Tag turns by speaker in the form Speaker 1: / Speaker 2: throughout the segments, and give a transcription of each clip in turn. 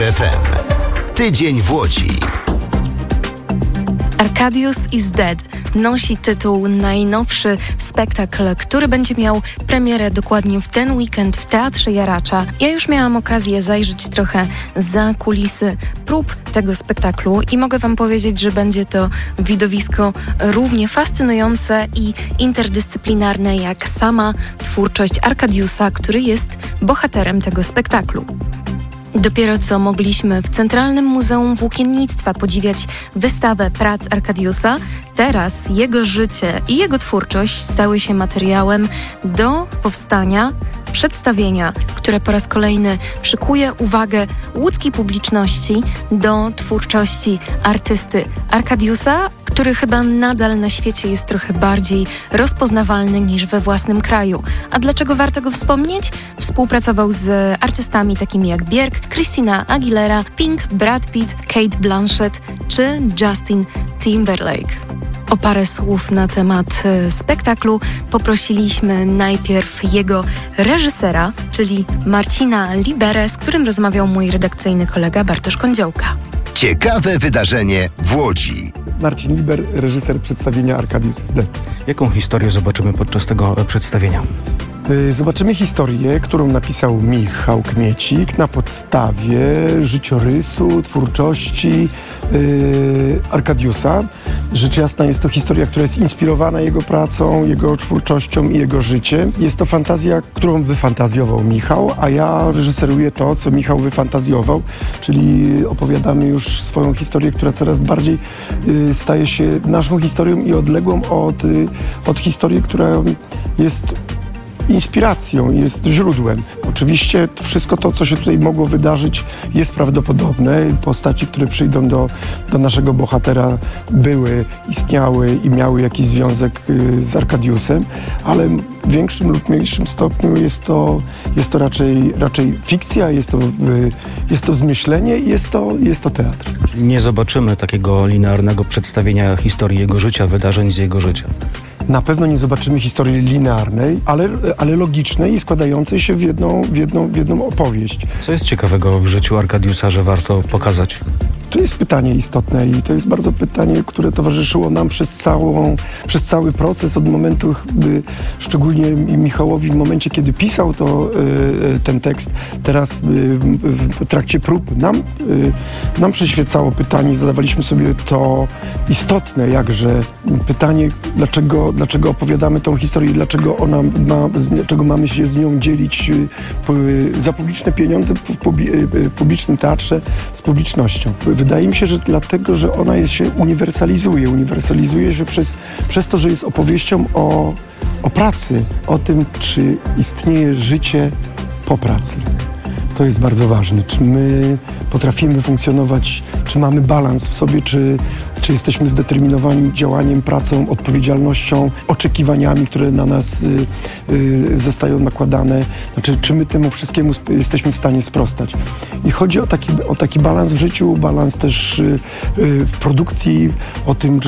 Speaker 1: FM. Tydzień w Łodzi.
Speaker 2: Arcadius is Dead nosi tytuł najnowszy spektakl, który będzie miał premierę dokładnie w ten weekend w Teatrze Jaracza. Ja już miałam okazję zajrzeć trochę za kulisy prób tego spektaklu i mogę wam powiedzieć, że będzie to widowisko równie fascynujące i interdyscyplinarne jak sama twórczość Arcadiusa, który jest bohaterem tego spektaklu. Dopiero co mogliśmy w Centralnym Muzeum Włókiennictwa podziwiać wystawę prac Arcadiusa. Teraz jego życie i jego twórczość stały się materiałem do powstania przedstawienia, które po raz kolejny przykuje uwagę łódzkiej publiczności do twórczości artysty Arcadiusa, który chyba nadal na świecie jest trochę bardziej rozpoznawalny niż we własnym kraju. A dlaczego warto go wspomnieć? Współpracował z artystami takimi jak Björk, Christina Aguilera, Pink, Brad Pitt, Cate Blanchett czy Justin Timberlake. O parę słów na temat spektaklu poprosiliśmy najpierw jego reżysera, czyli Marcina Liberę, z którym rozmawiał mój redakcyjny kolega Bartosz Kądziołka.
Speaker 1: Ciekawe wydarzenie w Łodzi.
Speaker 3: Marcin Liber, reżyser przedstawienia Arcadius is Dead.
Speaker 4: Jaką historię zobaczymy podczas tego przedstawienia?
Speaker 3: Zobaczymy historię, którą napisał Michał Kmiecik na podstawie życiorysu, twórczości Arcadiusa. Rzecz jasna jest to historia, która jest inspirowana jego pracą, jego twórczością i jego życiem. Jest to fantazja, którą wyfantazjował Michał, a ja reżyseruję to, co Michał wyfantazjował, czyli opowiadamy już swoją historię, która coraz bardziej staje się naszą historią i odległą od historii, która jest inspiracją, jest źródłem. Oczywiście wszystko to, co się tutaj mogło wydarzyć, jest prawdopodobne. Postaci, które przyjdą do naszego bohatera, istniały i miały jakiś związek z Arcadiusem, ale w większym lub mniejszym stopniu jest to raczej fikcja, jest to zmyślenie i jest to teatr.
Speaker 4: Czyli nie zobaczymy takiego linearnego przedstawienia historii jego życia, wydarzeń z jego życia.
Speaker 3: Na pewno nie zobaczymy historii linearnej, ale logicznej i składającej się w jedną opowieść.
Speaker 4: Co jest ciekawego w życiu Arcadiusa, że warto pokazać?
Speaker 3: To jest pytanie istotne i to jest bardzo pytanie, które towarzyszyło nam przez cały proces, od momentu, szczególnie Michałowi w momencie, kiedy pisał ten tekst. Teraz w trakcie prób nam przyświecało pytanie, zadawaliśmy sobie to istotne jakże pytanie, dlaczego opowiadamy tą historię, dlaczego mamy się z nią dzielić za publiczne pieniądze w publicznym teatrze z publicznością. Wydaje mi się, że dlatego, że ona się uniwersalizuje się przez to, że jest opowieścią o pracy, o tym, czy istnieje życie po pracy. To jest bardzo ważne. Czy my potrafimy funkcjonować, czy mamy balans w sobie, czy jesteśmy zdeterminowani działaniem, pracą, odpowiedzialnością, oczekiwaniami, które na nas zostają nakładane. Znaczy, czy my temu wszystkiemu jesteśmy w stanie sprostać. I chodzi o taki balans w życiu, balans też w produkcji, o tym,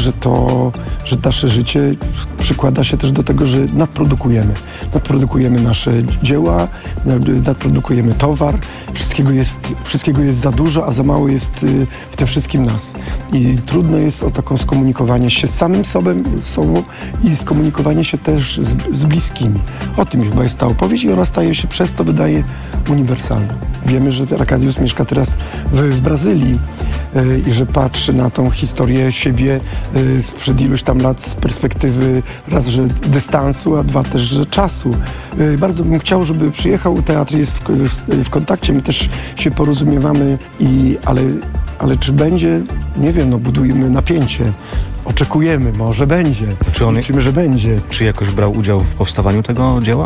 Speaker 3: że nasze życie przykłada się też do tego, że nadprodukujemy nasze dzieła, nadprodukujemy towar. Wszystkiego jest za dużo, a za mało jest w tym wszystkim nas. I trudno jest o taką skomunikowanie się z samym sobą i skomunikowanie się też z bliskimi. O tym chyba jest ta opowieść i ona staje się przez to, wydaje, uniwersalna. Wiemy, że Arcadius mieszka teraz w Brazylii i że patrzy na tą historię siebie sprzed iluś tam lat z perspektywy raz, że dystansu, a dwa też, że czasu. Bardzo bym chciał, żeby przyjechał. Teatr jest w kontakcie, my też się porozumiewamy, ale czy będzie? Nie wiem, budujemy napięcie. Oczekujemy, może będzie. Liczymy, że będzie.
Speaker 4: Czy jakoś brał udział w powstawaniu tego dzieła?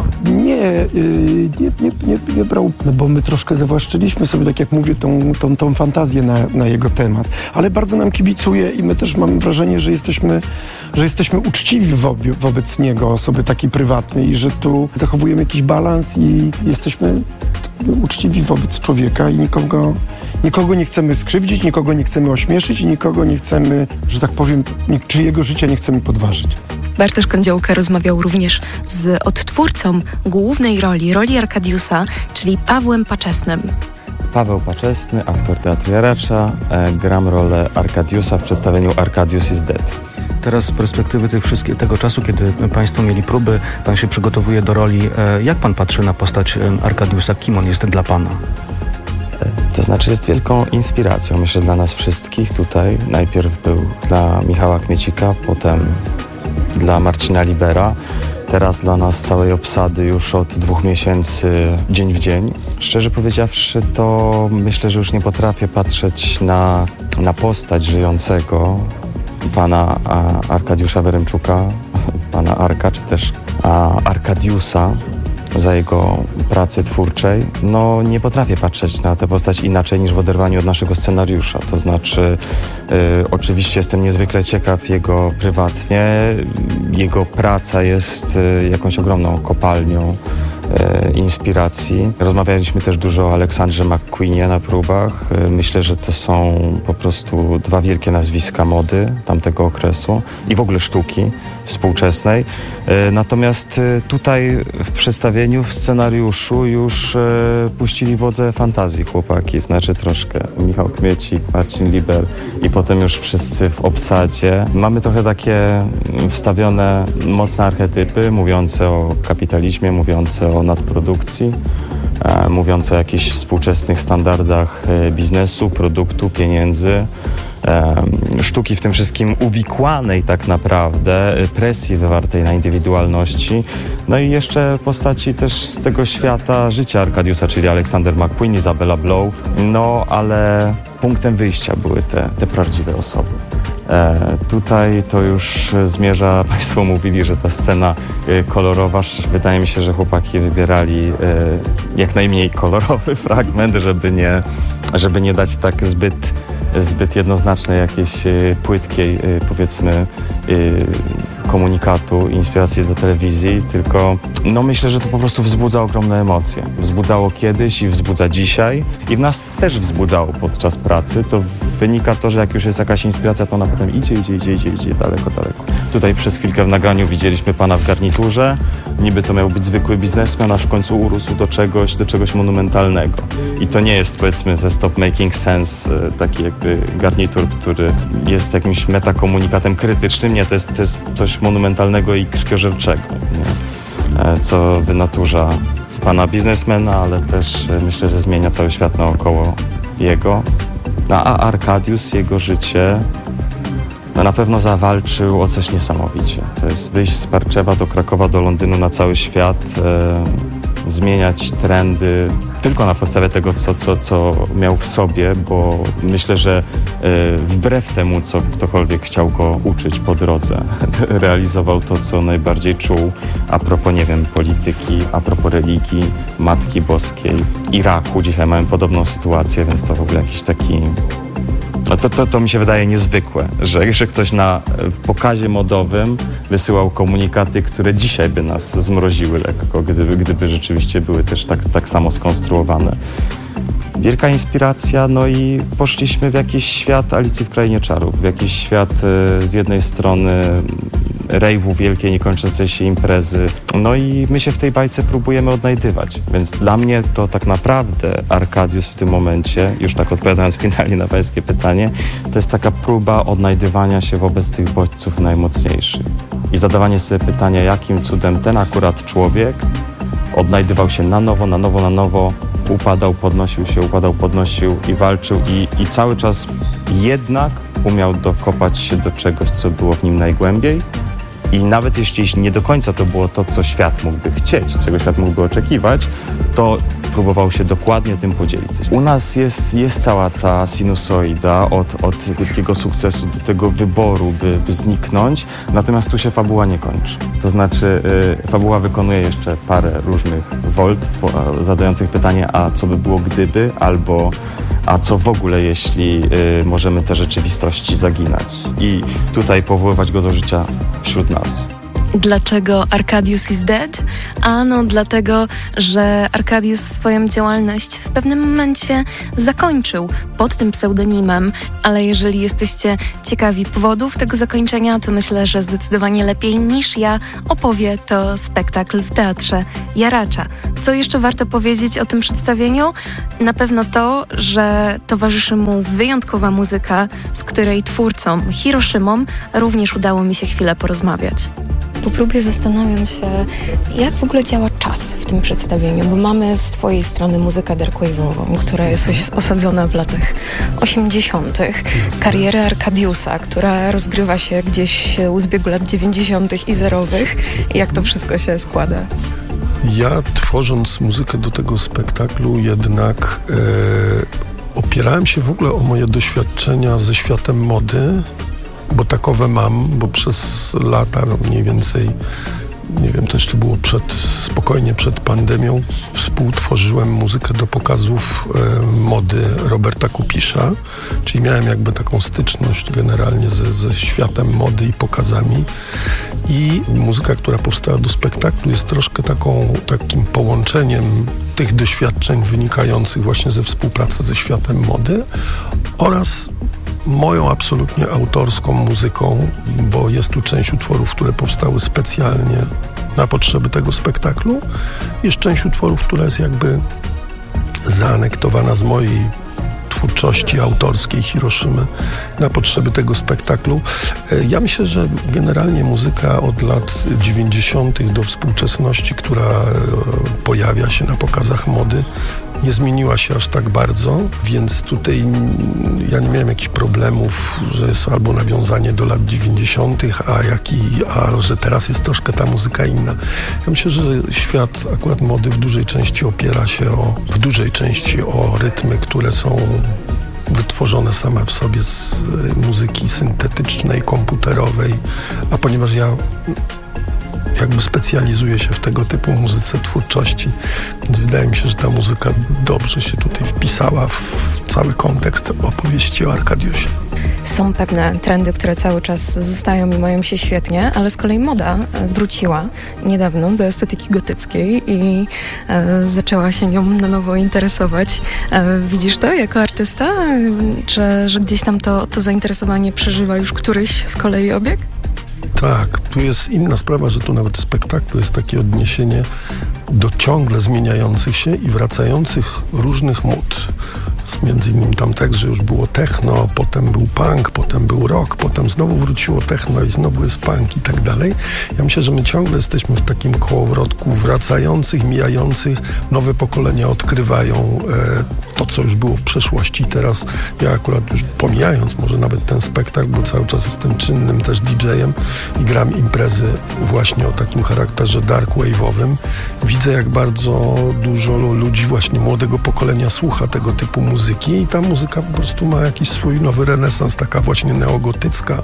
Speaker 3: Nie brał, bo my troszkę zawłaszczyliśmy sobie, tak jak mówię, tą fantazję na jego temat. Ale bardzo nam kibicuje i my też mamy wrażenie, że jesteśmy uczciwi wobec niego, osoby takiej prywatnej i że tu zachowujemy jakiś balans i jesteśmy uczciwi wobec człowieka i nikogo nie chcemy skrzywdzić, nikogo nie chcemy ośmieszyć i nikogo nie chcemy, że tak powiem, czyjego życia nie chcemy podważyć.
Speaker 2: Bartosz Kądziołka rozmawiał również z odtwórcą głównej roli Arcadiusa, czyli Pawłem Paczesnym.
Speaker 5: Paweł Paczesny, aktor Teatru Jaracza. Gram rolę Arkadiusa w przedstawieniu Arcadius is Dead.
Speaker 4: Teraz z perspektywy tego czasu, kiedy Państwo mieli próby, Pan się przygotowuje do roli. Jak Pan patrzy na postać Arkadiusa? Kim on jest dla Pana?
Speaker 5: To znaczy jest wielką inspiracją, myślę, dla nas wszystkich tutaj. Najpierw był dla Michała Kmiecika, potem dla Marcina Libera. Teraz dla nas całej obsady już od 2 miesięcy, dzień w dzień. Szczerze powiedziawszy, to myślę, że już nie potrafię patrzeć na postać żyjącego pana Arkadiusza Wyremczuka, pana Arka, czy też Arkadiusa za jego pracy twórczej. No nie potrafię patrzeć na tę postać inaczej niż w oderwaniu od naszego scenariusza. To znaczy oczywiście jestem niezwykle ciekaw jego prywatnie. Jego praca jest jakąś ogromną kopalnią inspiracji. Rozmawialiśmy też dużo o Aleksandrze McQueenie na próbach. Myślę, że to są po prostu 2 wielkie nazwiska mody tamtego okresu i w ogóle sztuki współczesnej. Natomiast tutaj w przedstawieniu, w scenariuszu już puścili wodze fantazji chłopaki, znaczy troszkę Michał Kmiecik, Marcin Liber i potem już wszyscy w obsadzie. Mamy trochę takie wstawione mocne archetypy mówiące o kapitalizmie, mówiące o nadprodukcji, mówiące o jakichś współczesnych standardach biznesu, produktu, pieniędzy, sztuki w tym wszystkim uwikłanej tak naprawdę, presji wywartej na indywidualności. No i jeszcze postaci też z tego świata życia Arkadiusa, czyli Alexander McQueen, Isabella Blow. No ale punktem wyjścia były te prawdziwe osoby. Tutaj to już zmierza, Państwo mówili, że ta scena kolorowa, wydaje mi się, że chłopaki wybierali jak najmniej kolorowy fragment, żeby nie dać tak zbyt jednoznacznej jakiejś płytkiej, powiedzmy, komunikatu, inspiracji do telewizji, tylko no myślę, że to po prostu wzbudza ogromne emocje. Wzbudzało kiedyś i wzbudza dzisiaj i w nas też wzbudzało podczas pracy. To wynika to, że jak już jest jakaś inspiracja, to ona potem idzie daleko. Tutaj przez chwilkę w nagraniu widzieliśmy pana w garniturze. Niby to miał być zwykły biznesmen, aż w końcu urósł do czegoś monumentalnego. I to nie jest, powiedzmy, ze Stop Making Sense taki jakby garnitur, który jest jakimś metakomunikatem krytycznym. Nie, to jest coś monumentalnego i krwiożerczego, nie? Co wynaturza pana biznesmena, ale też myślę, że zmienia cały świat naokoło jego. A Arkadius, jego życie, no na pewno zawalczył o coś niesamowicie. To jest wyjść z Parczewa do Krakowa, do Londynu, na cały świat, zmieniać trendy tylko na podstawie tego, co miał w sobie, bo myślę, że wbrew temu, co ktokolwiek chciał go uczyć po drodze, realizował to, co najbardziej czuł a propos, nie wiem, polityki, a propos religii, Matki Boskiej, Iraku. Dzisiaj mamy podobną sytuację, więc to w ogóle jakiś taki... No to mi się wydaje niezwykłe, że ktoś na pokazie modowym wysyłał komunikaty, które dzisiaj by nas zmroziły lekko, gdyby rzeczywiście były też tak samo skonstruowane. Wielka inspiracja, no i poszliśmy w jakiś świat Alicji w Krainie Czarów, w jakiś świat z jednej strony rejwu, wielkiej, niekończącej się imprezy. No i my się w tej bajce próbujemy odnajdywać. Więc dla mnie to tak naprawdę Arkadius w tym momencie, już tak odpowiadając finalnie na pańskie pytanie, to jest taka próba odnajdywania się wobec tych bodźców najmocniejszych. I zadawanie sobie pytania, jakim cudem ten akurat człowiek odnajdywał się na nowo, upadał, podnosił i walczył i cały czas jednak umiał dokopać się do czegoś, co było w nim najgłębiej. I nawet jeśli nie do końca to było to, co świat mógłby chcieć, czego świat mógłby oczekiwać, to próbował się dokładnie tym podzielić. U nas jest cała ta sinusoida od wielkiego sukcesu do tego wyboru, by zniknąć, natomiast tu się fabuła nie kończy. To znaczy fabuła wykonuje jeszcze parę różnych wolt, zadających pytanie, a co by było gdyby, albo a co w ogóle, jeśli możemy te rzeczywistości zaginać i tutaj powoływać go do życia wśród nas.
Speaker 2: Dlaczego Arcadius is dead? Ano dlatego, że Arcadius swoją działalność w pewnym momencie zakończył pod tym pseudonimem, ale jeżeli jesteście ciekawi powodów tego zakończenia, to myślę, że zdecydowanie lepiej niż ja opowie to spektakl w Teatrze Jaracza. Co jeszcze warto powiedzieć o tym przedstawieniu? Na pewno to, że towarzyszy mu wyjątkowa muzyka, z której twórcą Hiroshimą również udało mi się chwilę porozmawiać. Po próbie zastanawiam się, jak w ogóle działa czas w tym przedstawieniu, bo mamy z twojej strony muzykę darkwave'ową, która jest osadzona w latach 80., karierę Arcadiusa, która rozgrywa się gdzieś u zbiegu lat 90. i 0. Jak to wszystko się składa?
Speaker 6: Ja, tworząc muzykę do tego spektaklu, jednak opierałem się w ogóle o moje doświadczenia ze światem mody, bo takowe mam, bo przez lata, mniej więcej, nie wiem, to jeszcze było spokojnie przed pandemią, współtworzyłem muzykę do pokazów mody Roberta Kupisza, czyli miałem jakby taką styczność generalnie ze światem mody i pokazami. I muzyka, która powstała do spektaklu, jest troszkę takim połączeniem tych doświadczeń wynikających właśnie ze współpracy ze światem mody oraz moją absolutnie autorską muzyką, bo jest tu część utworów, które powstały specjalnie na potrzeby tego spektaklu. Jest część utworów, która jest jakby zaanektowana z mojej twórczości autorskiej Hiroszymy na potrzeby tego spektaklu. Ja myślę, że generalnie muzyka od lat 90. do współczesności, która pojawia się na pokazach mody, nie zmieniła się aż tak bardzo, więc tutaj ja nie miałem jakichś problemów, że jest albo nawiązanie do lat 90., a że teraz jest troszkę ta muzyka inna. Ja myślę, że świat akurat mody w dużej części opiera się o rytmy, które są wytworzone same w sobie z muzyki syntetycznej, komputerowej, a ponieważ ja jakby specjalizuję się w tego typu muzyce twórczości, więc wydaje mi się, że ta muzyka dobrze się tutaj wpisała w cały kontekst opowieści o Arkadiusie.
Speaker 2: Są pewne trendy, które cały czas zostają i mają się świetnie, ale z kolei moda wróciła niedawno do estetyki gotyckiej i zaczęła się nią na nowo interesować. Widzisz to jako artysta? Że gdzieś tam to zainteresowanie przeżywa już któryś z kolei obieg?
Speaker 6: Tak, tu jest inna sprawa, że tu nawet w spektaklu jest takie odniesienie do ciągle zmieniających się i wracających różnych mód. Między innymi tam tekst, że już było techno, potem był punk, potem był rock, potem znowu wróciło techno i znowu jest punk i tak dalej. Ja myślę, że my ciągle jesteśmy w takim kołowrotku wracających, mijających. Nowe pokolenia odkrywają to, co już było w przeszłości. Teraz ja akurat już pomijając może nawet ten spektakl, bo cały czas jestem czynnym też DJ-em i gram imprezy właśnie o takim charakterze darkwave'owym. Widzę, jak bardzo dużo ludzi właśnie młodego pokolenia słucha tego typu muzyki i ta muzyka po prostu ma jakiś swój nowy renesans, taka właśnie neogotycka,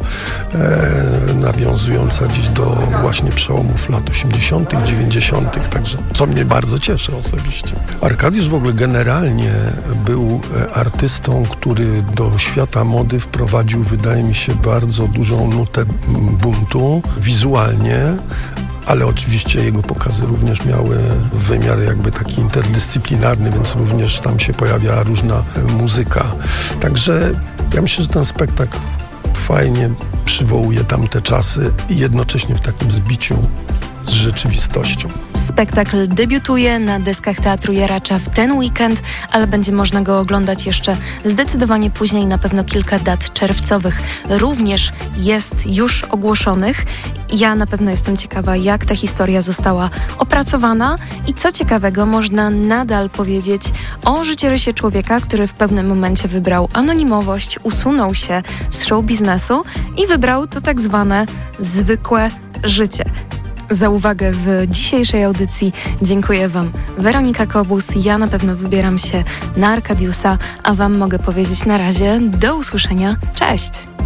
Speaker 6: nawiązująca gdzieś do właśnie przełomów lat 80., 90., także co mnie bardzo cieszy osobiście. Arkadiusz w ogóle generalnie był artystą, który do świata mody wprowadził, wydaje mi się, bardzo dużą nutę buntu wizualnie, ale oczywiście jego pokazy również miały wymiar jakby taki interdyscyplinarny, więc również tam się pojawia różna muzyka. Także ja myślę, że ten spektakl fajnie przywołuje tamte czasy i jednocześnie w takim zbiciu z rzeczywistością.
Speaker 2: Spektakl debiutuje na deskach Teatru Jaracza w ten weekend, ale będzie można go oglądać jeszcze zdecydowanie później. Na pewno kilka dat czerwcowych również jest już ogłoszonych. Ja na pewno jestem ciekawa, jak ta historia została opracowana i co ciekawego można nadal powiedzieć o życiorysie człowieka, który w pewnym momencie wybrał anonimowość, usunął się z show biznesu i wybrał to tak zwane zwykłe życie. Za uwagę w dzisiejszej audycji dziękuję Wam. Weronika Kobus, ja na pewno wybieram się na Arkadiusa, a Wam mogę powiedzieć na razie do usłyszenia. Cześć!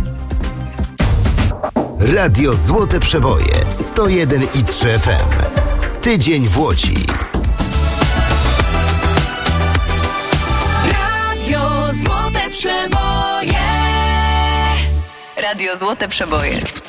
Speaker 1: Radio Złote Przeboje 101,3 FM. Tydzień w Łodzi.
Speaker 7: Radio Złote Przeboje. Radio Złote Przeboje.